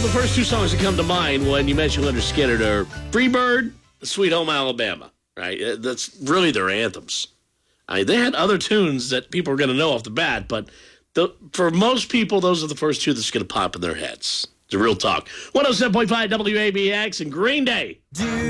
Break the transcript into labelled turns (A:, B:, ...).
A: the first two songs that come to mind when you mention Leonard Skinner are Freebird, Sweet Home Alabama, right? That's really their anthems. They had other tunes that people are going to know off the bat, but for most people, those are the first two that's going to pop in their heads. It's a real talk. 107.5 WABX and Green Day.